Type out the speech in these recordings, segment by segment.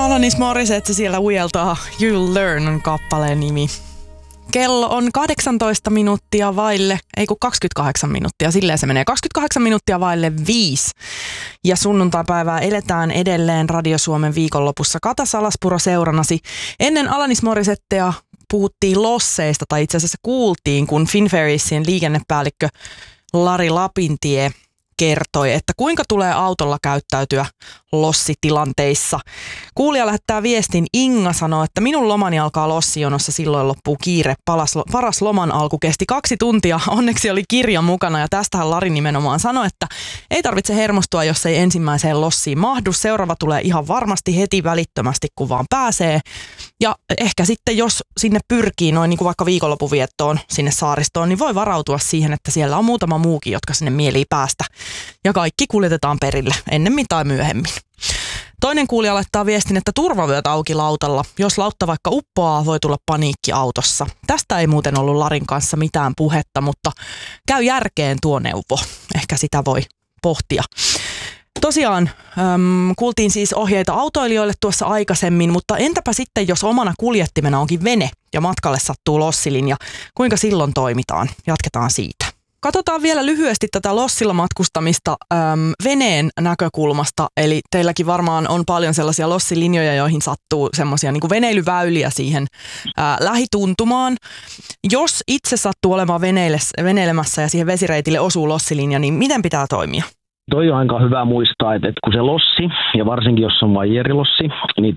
Alanis Morissette siellä ujeltaa You'll Learn on kappaleen nimi. Kello on 18 minuuttia vaille, ei kun 28 minuuttia, silleen se menee. 28 minuuttia vaille 5. Ja sunnuntaipäivää eletään edelleen Radio Suomen viikonlopussa. Kata Salaspuro seuranasi. Ennen Alanis Morissettea puhuttiin losseista, tai itse asiassa kuultiin, kun Finferriesin liikennepäällikkö Lari Lapintie kertoi, että kuinka tulee autolla käyttäytyä lossitilanteissa. Kuulija lähettää viestin. Inga sanoo, että minun lomani alkaa lossijonossa, silloin loppuu kiire. Paras loman alku kesti 2 tuntia. Onneksi oli kirja mukana ja tästähän Lari nimenomaan sanoi, että ei tarvitse hermostua, jos ei ensimmäiseen lossiin mahdu. Seuraava tulee ihan varmasti heti välittömästi, kun vaan pääsee. Ja ehkä sitten, jos sinne pyrkii noin niin kuin vaikka viikonlopuviettoon sinne saaristoon, niin voi varautua siihen, että siellä on muutama muukin, jotka sinne mielii päästä. Ja kaikki kuljetetaan perille, ennemmin tai myöhemmin. Toinen kuulija laittaa viestin, että turvavyöt auki lautalla. Jos lautta vaikka uppoaa, voi tulla paniikki autossa. Tästä ei muuten ollut Larin kanssa mitään puhetta, mutta käy järkeen tuo neuvo. Ehkä sitä voi pohtia. Tosiaan kuultiin siis ohjeita autoilijoille tuossa aikaisemmin, mutta entäpä sitten, jos omana kuljettimena onkin vene ja matkalle sattuu lossilinja, kuinka silloin toimitaan? Jatketaan siitä. Katsotaan vielä lyhyesti tätä lossilla matkustamista veneen näkökulmasta. Eli teilläkin varmaan on paljon sellaisia lossilinjoja, joihin sattuu semmoisia niin kuin veneilyväyliä siihen lähituntumaan. Jos itse sattuu olemaan veneilemässä ja siihen vesireitille osuu lossilinja, niin miten pitää toimia? Toi on aika hyvä muistaa, että kun se lossi, ja varsinkin jos on vaijerilossi, niin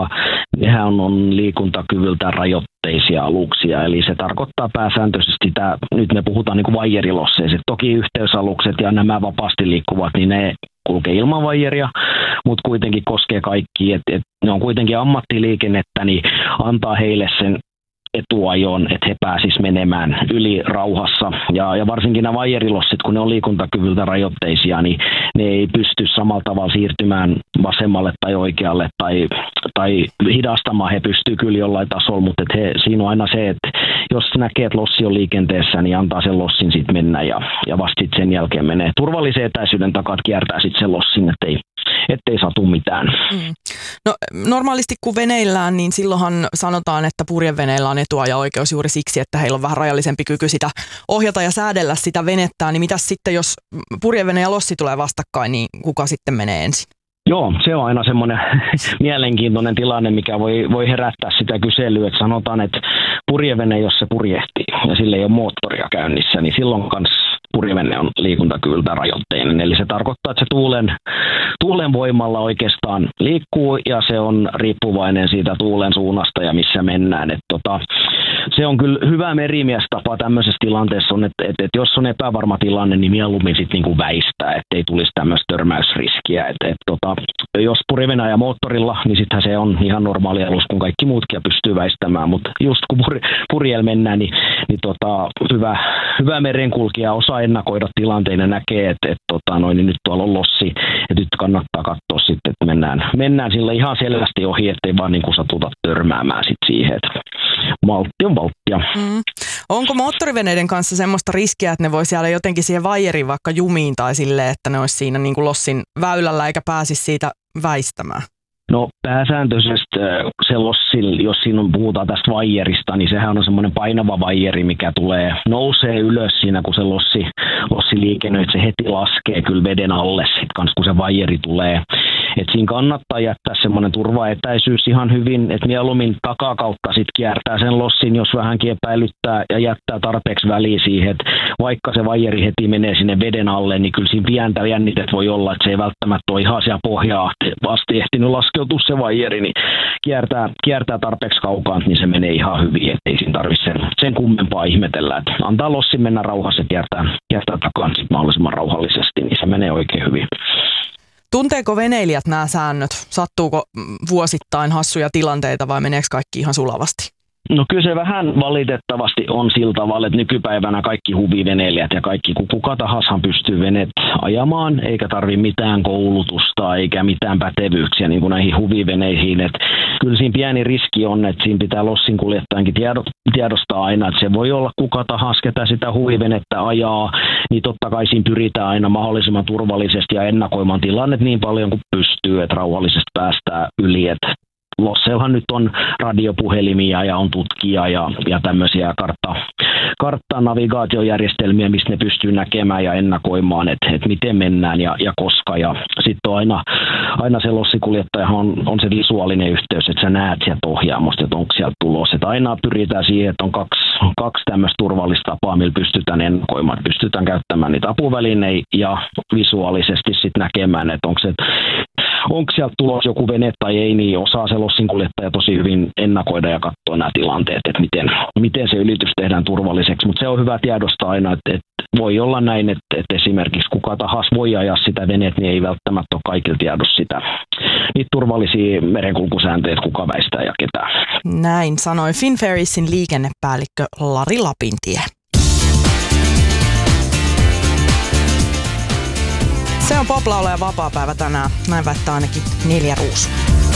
nehän on liikuntakyvyltään rajoitteisia aluksia. Eli se tarkoittaa pääsääntöisesti sitä, nyt me puhutaan niin kuin vaijerilosseista. Toki yhteysalukset ja nämä vapaasti liikkuvat, niin ne kulkee ilman vaijeria, mutta kuitenkin koskee kaikki. Et ne on kuitenkin ammattiliikennettä, niin antaa heille sen etuajon, että he pääsisivät menemään yli rauhassa. Ja varsinkin nämä vaijerilossit, kun ne on liikuntakyvyltä rajoitteisia, niin ne ei pysty samalla tavalla siirtymään vasemmalle tai oikealle tai hidastamaan. He pystyy kyllä jollain tasolla, mutta siinä on aina se, että jos näkee, että lossi on liikenteessä, niin antaa sen lossin sitten mennä ja vasta sen jälkeen menee turvallisen etäisyyden takaa, kiertää sitten sen lossin, ettei satu mitään. No normaalisti kun veneillään, niin silloinhan sanotaan, että purjeveneillä on etuajo-oikeus juuri siksi, että heillä on vähän rajallisempi kyky sitä ohjata ja säädellä sitä venettää. Niin mitäs sitten, jos purjevene ja lossi tulee vastakkain, niin kuka sitten menee ensin? Joo, se on aina semmoinen mielenkiintoinen tilanne, mikä voi herättää sitä kyselyä, että sanotaan, että purjevene, jos se purjehtii ja sillä ei ole moottoria käynnissä, niin silloin kanssa purjevene on liikuntakyvyltä rajoitteinen. Eli se tarkoittaa, että se tuulen voimalla oikeastaan liikkuu ja se on riippuvainen siitä tuulen suunnasta ja missä mennään. Se on kyllä hyvä merimiestapa tämmöisessä tilanteessa on, että jos on epävarma tilanne, niin mieluummin sitten niinku väistää, ettei tulisi tämmöistä törmäysriskiä. Jos purjevene ajaa moottorilla, niin sittenhän se on ihan normaali alus, kun kaikki muutkin ja pystyy väistämään. Mutta just kun purjella mennään, niin hyvä merenkulkija osaa ennakoida tilanteen ja näkee, että niin nyt tuolla on lossi, ja nyt kannattaa katsoa sitten, että mennään sillä ihan selvästi ohi, ettei vaan niin kuin satuta törmäämään sit siihen, että maltti on valttia. Onko moottoriveneiden kanssa semmoista riskiä, että ne voi siellä jotenkin siihen vaijeriin vaikka jumiin tai silleen, että ne olisi siinä niin kuin lossin väylällä eikä pääsisi siitä väistämään? No pääsääntöisesti se lossi, jos siinä puhutaan tästä vaijerista, niin sehän on semmoinen painava vaijeri, mikä nousee ylös siinä, kun se lossi liikennöi, että se heti laskee kyllä veden alle sitten kanssa, kun se vaijeri tulee. Et siinä kannattaa jättää semmoinen turvaetäisyys ihan hyvin, että mieluummin takakautta sitten kiertää sen lossin, jos vähänkin epäilyttää ja jättää tarpeeksi väliä siihen, että vaikka se vaijeri heti menee sinne veden alle, niin kyllä siinä pientä jännitet voi olla, että se ei välttämättä ole ihan siellä pohjaa asti ehtinyt laskeutua se vaijeri, niin kiertää tarpeeksi kaukaa, niin se menee ihan hyvin, ettei siinä tarvitse sen kummempaa ihmetellä, että antaa lossin mennä rauhassa ja kiertää takaan sitten mahdollisimman rauhallisesti, niin se menee oikein hyvin. Tunteeko veneilijät nämä säännöt? Sattuuko vuosittain hassuja tilanteita vai meneekö kaikki ihan sulavasti? No kyllä se vähän valitettavasti on sillä tavalla, että nykypäivänä kaikki huviveneilijät ja kuka tahansa pystyy veneet ajamaan, eikä tarvitse mitään koulutusta eikä mitään pätevyyksiä niin kuin näihin huviveneihin. Että kyllä siinä pieni riski on, että siinä pitää lossinkuljettajankin tiedostaa aina, että se voi olla kuka tahansa, ketä sitä huvivenettä ajaa, niin totta kai siinä pyritään aina mahdollisimman turvallisesti ja ennakoimaan tilannet niin paljon kuin pystyy, että rauhallisesti päästään yli. Että Losseillahan nyt on radiopuhelimia ja on tutkija ja tämmöisiä karttanavigaatiojärjestelmiä, mistä ne pystyy näkemään ja ennakoimaan, että miten mennään ja koska. Ja sitten on aina se lossikuljettajahan on se visuaalinen yhteys, että sä näet sieltä ohjaamosta, että onko sieltä tulossa. Että aina pyritään siihen, että on kaksi tämmöistä turvallista tapaa, millä pystytään ennakoimaan, että pystytään käyttämään niitä apuvälineitä ja visuaalisesti sitten näkemään, että onko sieltä tulossa joku vene tai ei, niin osaa se lossinkuljettaja tosi hyvin ennakoida ja katsoa nämä tilanteet, että miten se ylitys tehdään turvalliseksi. Mutta se on hyvä tiedostaa aina, että voi olla näin, että esimerkiksi kuka tahansa voi ajaa sitä veneet, niin ei välttämättä ole kaikilla tiedossa niitä turvallisia merenkulkusääntöjä, että kuka väistää ja ketään. Näin sanoi Finferriesin liikennepäällikkö Lari Lapintie. Se on poplaulaja vapaapäivä tänään, näin väittää ainakin 4 Ruusu.